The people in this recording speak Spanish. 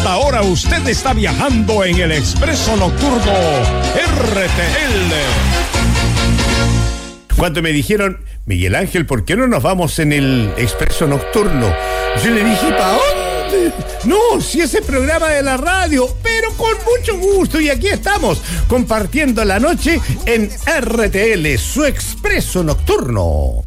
esta hora usted está viajando en el Expreso Nocturno RTL. Cuando me dijeron, Miguel Ángel, ¿por qué no nos vamos en el Expreso Nocturno? Yo le dije, ¿para dónde? No, si ese programa de la radio, pero con mucho gusto. Y aquí estamos, compartiendo la noche en RTL, su Expreso Nocturno.